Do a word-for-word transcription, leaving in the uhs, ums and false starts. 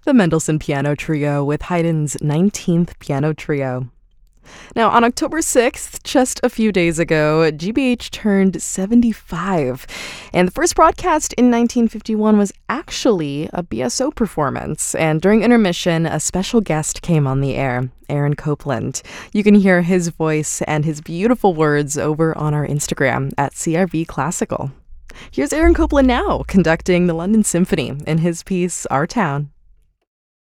The Mendelssohn Piano Trio with Haydn's nineteenth Piano Trio. Now, on October sixth, just a few days ago, G B H turned seventy-five. And the first broadcast in nineteen fifty-one was actually a B S O performance. And during intermission, a special guest came on the air, Aaron Copland. You can hear his voice and his beautiful words over on our Instagram at C R V Classical. Here's Aaron Copland now, conducting the London Symphony in his piece, Our Town.